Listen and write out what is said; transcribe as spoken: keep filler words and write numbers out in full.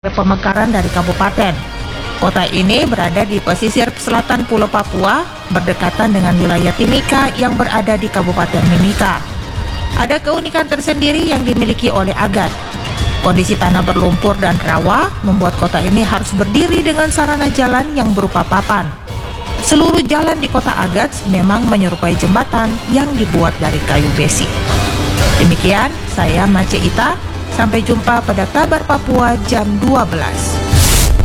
Pemekaran dari kabupaten. Kota ini berada di pesisir selatan Pulau Papua, berdekatan dengan wilayah Timika yang berada di Kabupaten Mimika. Ada keunikan tersendiri yang dimiliki oleh Agat. Kondisi tanah berlumpur dan rawa membuat kota ini harus berdiri dengan sarana jalan yang berupa papan. Seluruh jalan di kota Agats memang menyerupai jembatan yang dibuat dari kayu besi. Demikian, saya Mace Ita. Sampai jumpa pada kabar Papua jam dua belas.